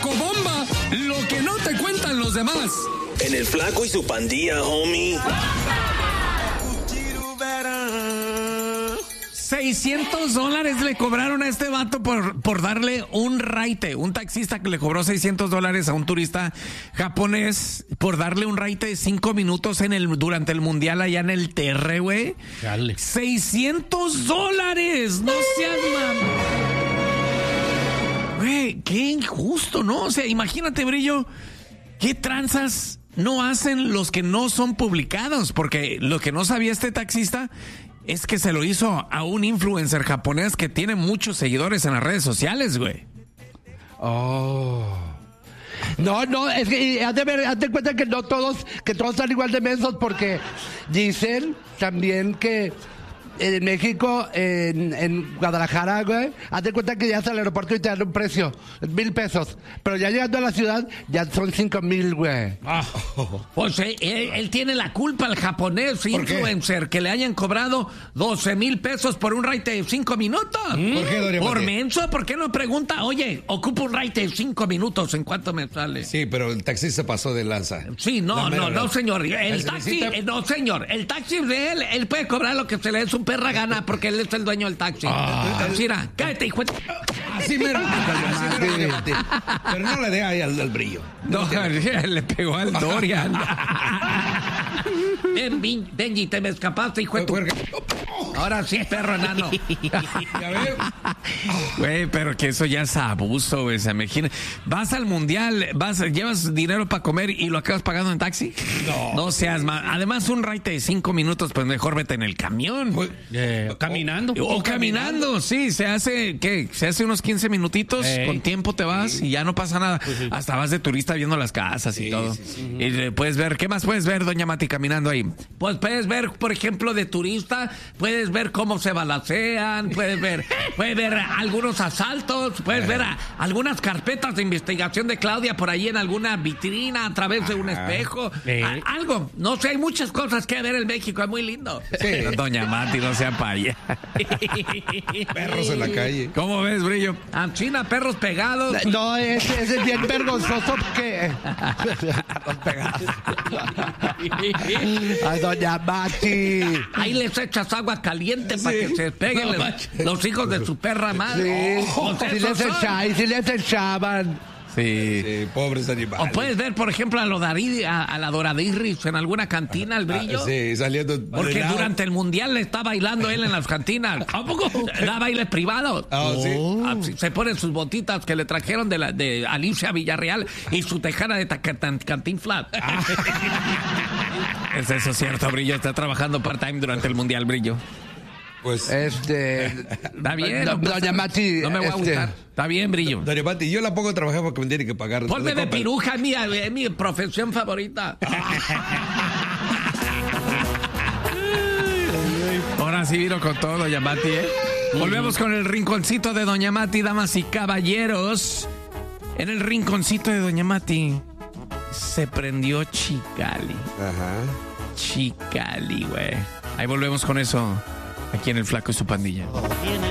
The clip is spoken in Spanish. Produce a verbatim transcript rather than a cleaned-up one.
Chocobomba, lo que no te cuentan los demás. En el Flaco y su pandilla, homie. seiscientos dólares le cobraron a este vato por, por darle un raite. Un taxista que le cobró seiscientos dólares a un turista japonés por darle un raite de cinco minutos en el, durante el mundial allá en el Terre, güey. seiscientos dólares. No seas mamá. Güey, qué injusto, ¿no? O sea, imagínate, Brillo, qué tranzas no hacen los que no son publicados. Porque lo que no sabía este taxista es que se lo hizo a un influencer japonés que tiene muchos seguidores en las redes sociales, güey. Oh. No, no, es que haz de ver, haz de cuenta que no todos, que todos están igual de mensos, porque dicen también que en México, en, en Guadalajara, güey, haz de cuenta que ya hasta el aeropuerto y te dan un precio, mil pesos. Pero ya llegando a la ciudad, ya son cinco mil, güey. Ah, pues él, él tiene la culpa, el japonés influencer, que le hayan cobrado doce mil pesos por un raite de cinco minutos. ¿Por qué, Doria Por Mati? menso, ¿por qué no pregunta? Oye, ocupo un raite de cinco minutos, ¿en cuánto me sale? Sí, pero el taxi se pasó de lanza. Sí, no, no, no, señor. El Se taxi, necesita- eh, no, señor. El taxi de él, él puede cobrar lo que se le dé su perra gana porque él es el dueño del taxi. Ah. Mira, cállate, hijo de... Así mero. Así mero, Doria Mati. Pero no le dé ahí al, al brillo. No, le pegó al Dorian. Ven, Bin- Benji, te me escapaste, hijo de tu... Ahora sí, perro enano. A ver. Güey, pero que eso ya es abuso, güey. Se imagina. Vas al mundial, vas, llevas dinero para comer y lo acabas pagando en taxi. No. No seas más. Además, un raite de cinco minutos, pues mejor vete en el camión. Eh, caminando. O caminando, sí, se hace, ¿qué? Se hace unos quince minutitos, Ey. con tiempo te vas y ya no pasa nada. Hasta vas de turista viendo las casas y Sí, todo. sí, sí. Y eh, puedes ver, ¿qué más puedes ver, doña Mati, caminando ahí? Pues puedes ver, por ejemplo, de turista, puedes ver cómo se balancean, puedes ver, puedes ver algunos asaltos, puedes ver a- algunas carpetas de investigación de Claudia por ahí en alguna vitrina a través de un espejo. Sí. A- algo, no sé, hay muchas cosas que ver en México, es muy lindo. Sí. Doña Mati, no sea paya. Perros en la calle. ¿Cómo ves, Brillo? A China, perros pegados. No, ese, ese es bien vergonzoso que... Ay, doña Mati. Ahí les echas agua caliente para que se peguen No, los, macho. los hijos de su perra madre. Sí, Oh, pues sí esos les son. echaban, sí les echaban. Sí. Sí, pobres O animales. puedes ver, por ejemplo, a, lo Dari- a, a la Doradirris en alguna cantina, el Brillo. Ah, sí, saliendo. Porque de lado. durante el mundial le está bailando él en las cantinas. ¿A poco? Da bailes privados. Ah, sí. Ah, sí, se ponen sus botitas que le trajeron de, la, de Alicia Villarreal y su tejana de taca- Cantinflas. ¿Es eso cierto, Brillo? Está trabajando part-time durante el mundial, Brillo. Pues, Este... Está bien. Do- no pasa- doña Mati, No me voy a este- gustar. Está bien, Brillo. Doria Mati, yo la pongo a trabajar porque me tiene que pagar. Ponme de compra. piruja, es mi, es mi profesión favorita. Ahora sí vino con todo, doña Mati, ¿eh? Volvemos con el rinconcito de doña Mati, damas y caballeros. En el rinconcito de doña Mati se prendió Chicali. Ajá. Chicali, güey. Ahí volvemos con eso, aquí en El Flaco y su pandilla.